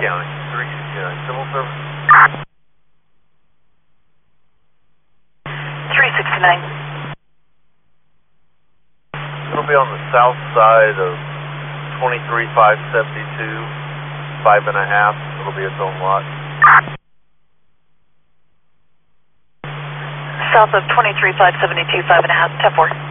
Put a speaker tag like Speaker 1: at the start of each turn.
Speaker 1: County, 369, civil service.
Speaker 2: 369.
Speaker 1: It'll be on the south side of 23572, 5.5. It'll be its own lot.
Speaker 2: South of 23572, 5.5, 10-4.